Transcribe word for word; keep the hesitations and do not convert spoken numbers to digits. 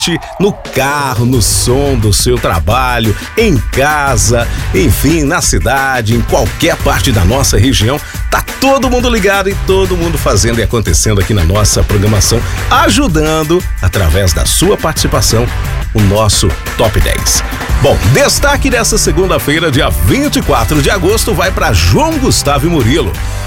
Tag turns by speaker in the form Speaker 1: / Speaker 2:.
Speaker 1: no carro, no som do seu trabalho, em casa, enfim, na cidade, em qualquer parte da nossa região. Tá todo mundo ligado e todo mundo fazendo e acontecendo aqui na nossa programação, ajudando, através da sua participação, o nosso Top dez. Bom, destaque dessa segunda-feira, dia vinte e quatro de agosto, vai para João Gustavo e Murilo.